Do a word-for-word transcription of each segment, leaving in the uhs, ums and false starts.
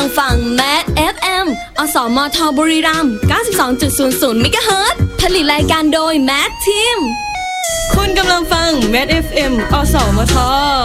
งฟัง แมท เอฟ เอ็ม อสมทบุรีรัมย์ เก้าสิบสองจุดศูนย์ศูนย์ เมกะเฮิรตซ์ ผลิตรายการโดย แมท ทีม คุณกำลังฟัง แมท เอฟ เอ็ม อสมท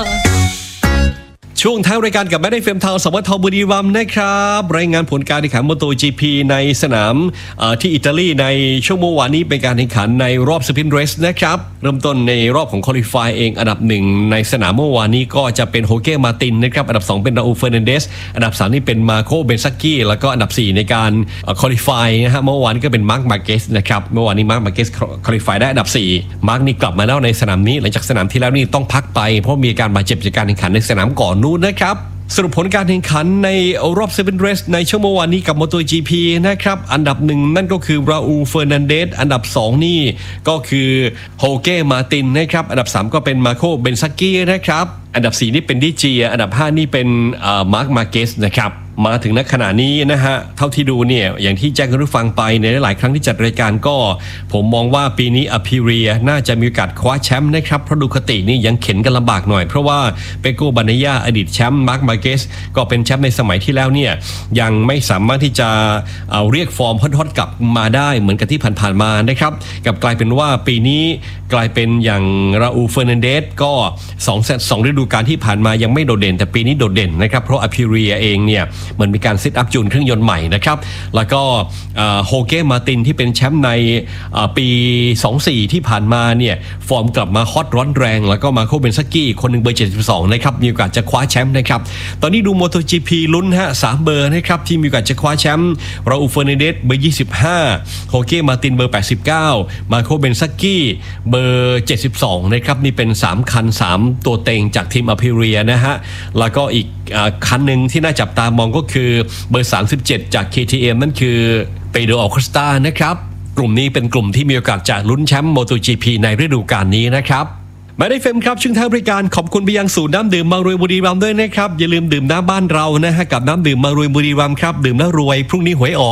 ช่วงท้ายรายการกับแมท เอฟ เอ็ม ทางสวทบุรีรัมย์นะครับรายงานผลการแข่งขันมอเตอร์ จี พี ในสนามที่อิตาลีในช่วงเมื่อวานนี้เป็นการแข่งขันในรอบสปรินต์เรสนะครับเริ่มต้นในรอบของควอลิฟายเองอันดับหนึ่งในสนามเมื่อวานนี้ก็จะเป็นโฮเก้มาตินนะครับอันดับสองเป็นราอูลเฟอร์นันเดสอันดับสามนี่เป็นมาโคเบนซักกี้แล้วก็อันดับสี่ในการควอลิฟายนะฮะเมื่อวานนี้ก็เป็นมาร์คมาร์เกสนะครับเมื่อวานนี้มาร์คมาร์เกสควอลิฟายได้อันดับสี่มาร์คนี่กลับมาแล้วในสนามนี้หลังจากสนามที่แล้วนี่ต้องพักไปเพราะมีการบาดเจ็บจากการแข่งขันในสนามก่อนนู้นนะครับสรุปผลการแข่งขันในรอบเซเว่นเรสในช่วงเมื่อวานนี้กับ MotoGP นะครับอันดับหนึ่งนั่นก็คือราอูลเฟอร์นันเดสอันดับสองนี่ก็คือโฮเก้มาตินนะครับอันดับสามก็เป็นมาโคเบนซักกี้นะครับอันดับสี่นี่เป็นดิเจียอันดับห้านี่เป็นมาร์คมาร์เกสนะครับมาถึงณขณะนี้นะฮะเท่าที่ดูเนี่ยอย่างที่แจ้งคุณผู้ฟังไปในหลายครั้งที่จัดรายการก็ผมมองว่าปีนี้อพิเรียน่าจะมีโอกาสคว้าแชมป์นะครับเพราะดูคตินี่ยังเข็นกันลำบากหน่อยเพราะว่าเปโกบาเนยาอดีตแชมป์มาร์คมาร์เกสก็เป็นแชมป์ในสมัยที่แล้วเนี่ยยังไม่สามารถที่จะเอาเรียกฟอร์มฮอตๆกลับมาได้เหมือนกับที่ผ่านๆมานะครับกับกลายเป็นว่าปีนี้กลายเป็นอย่างราอูลเฟอร์นันเดสก็สองเซตสองฤดูกาลที่ผ่านมายังไม่โดดเด่นแต่ปีนี้โดดเด่นนะครับเพราะอพิเรียเองเนี่ยมันมีการเซตอัพจูนเครื่องยนต์ใหม่นะครับแล้วก็โฮเก้มาตินที่เป็นแชมป์ในปีสองพันสี่ที่ผ่านมาเนี่ยฟอร์มกลับมาฮอตร้อนแรงแล้วก็มาโคเบนซักกี้คนหนึ่งเบอร์เจ็ดสิบสองนะครับมีโอกาสจะคว้าแชมป์นะครับตอนนี้ดู MotoGP ลุ้นฮะสามเบอร์นะครับที่มีโอกาสจะคว้าแชมป์ราอูลเฟอร์นันเดสเบอร์ยี่สิบห้าโฮเก้มาตินเบอร์แปดสิบเก้ามาโคเบนซักกี้เบอร์เจ็ดสิบสองนะครับนี่เป็นสามคันสามตัวเต็งจากทีมอพิเรียนะฮะแล้วก็อีกคันหนึ่งที่น่าจับตามองก็คือเบอร์สามสิบเจ็ดจาก เค ที เอ็ม นั่นคือเปโดร อัลคอสตานะครับกลุ่มนี้เป็นกลุ่มที่มีโอกาสจะลุ้นแชมป์ MotoGP ในฤดูกาลนี้นะครับมาได้เฟมครับช่วงท้ายรายการขอบคุณไปยังศูนย์น้ำดื่มมารวยบุรีรัมย์ด้วยนะครับอย่าลืมดื่มน้ำบ้านเรานะฮะกับน้ำดื่มมารวยบุรีรัมย์ครับดื่มแล้วรวยพรุ่งนี้หวยออก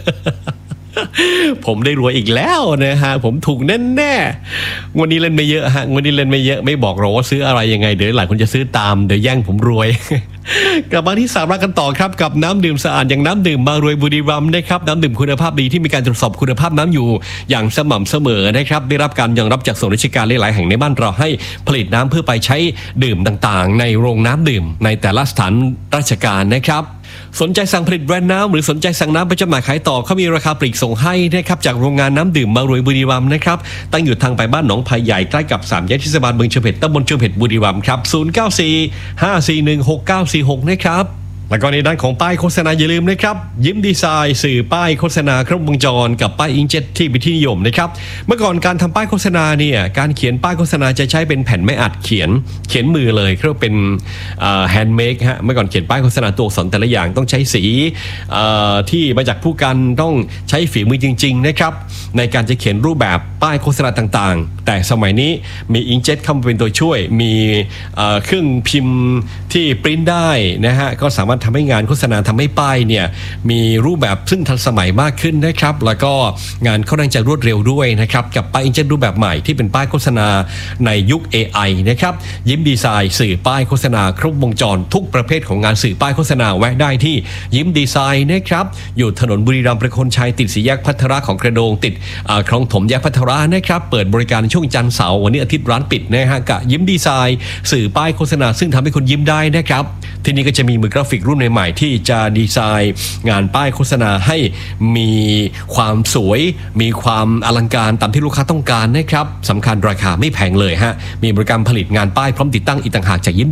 ผมได้รวยอีกแล้วนะฮะผมถูกแน่ๆวันนี้เล่นไม่เยอะฮะวันนี้เล่นไม่เยอะไม่บอกหรอกว่าซื้ออะไรยังไงเดี๋ยวหลายคนจะซื้อตามเดี๋ยวแย่งผมรวย กลับมาที่สาระกันต่อครับกับน้ำดื่มสะอาดอย่างน้ำดื่มมารวยบุรีรัมย์นะครับน้ำดื่มคุณภาพดีที่มีการตรวจสอบคุณภาพน้ำอยู่อย่างสม่ำเสมอนะครับได้รับการยอมรับจากส่วนราชการหลายๆแห่งในบ้านเราให้ผลิตน้ำเพื่อไปใช้ดื่มต่างๆในโรงน้ำดื่มในแต่ละสถานราชการนะครับสนใจสั่งผลิตแบรนด์น้ำหรือสนใจสั่งน้ำไปจำหน่ายขายต่อเขามีราคาปลีกส่งให้นะครับจากโรงงานน้ำดื่มมารวยบุรีรัมย์นะครับตั้งอยู่ทางไปบ้านหนองไผ่ใหญ่ใกล้กับสามแยกเทศบาลเมืองเชียงเพชรตำบลเชียงเพชรบุรีรัมย์ครับศูนย์ เก้า สี่ ห้า สี่ หนึ่ง หก เก้า สี่ หกนะครับแล้วก็ในด้านของป้ายโฆษณาอย่าลืมนะครับยิ้มดีไซน์สื่อป้ายโฆษณาครบวงจรกับป้ายอิงเจ็ตที่เป็นที่นิยมนะครับเมื่อก่อนการทำป้ายโฆษณาเนี่ยการเขียนป้ายโฆษณาจะใช้เป็นแผ่นไม้อัดเขียนเขียนมือเลยเรียกว่าเป็นแฮนด์เมคฮะเมื่อก่อนเขียนป้ายโฆษณาตัวอักษรแต่ละอย่างต้องใช้สีที่มาจากผู้กันต้องใช้ฝีมือจริงๆนะครับในการจะเขียนรูปแบบป้ายโฆษณาต่างๆแต่สมัยนี้มีอิงเจ็ตเข้ามาเป็นตัวช่วยมีเครื่องพิมพ์ที่ปริ้นได้นะฮะก็สามารถทำให้งานโฆษณาทำให้ป้ายเนี่ยมีรูปแบบซึ่งทันสมัยมากขึ้นนะครับแล้วก็งานค่อนข้างจะรวดเร็วด้วยนะครับกับป้ายอิงเจ็ตรูปแบบใหม่ที่เป็นป้ายโฆษณาในยุค เอ ไอ นะครับยิ้มดีไซน์สื่อป้ายโฆษณาครบวงจรทุกประเภทของงานสื่อป้ายโฆษณาแวะได้ที่ยิ้มดีไซน์นะครับอยู่ถนนบุรีรัมย์ประโคนชัยติดสี่แยกพัทระของกระโดงติดคลองถมแยกพัทระนะครับเปิดบริการช่วงจันทร์เสาร์วันนี้อาทิตย์ร้านปิดนะฮะกับยิ้มดีไซน์สื่อป้ายโฆษณาซึ่งทำให้คุณยิ้มได้นะครับที่นี่ก็จะมีมือกราฟิกรุ่นใหม่ๆที่จะดีไซน์งานป้ายโฆษณาให้มีความสวยมีความอลังการตามที่ลูกค้าต้องการนะครับสำคัญราคาไม่แพงเลยฮะมีบริการผลิตงานป้ายพร้อมติดตั้งอีกต่างหากจากยิ้ม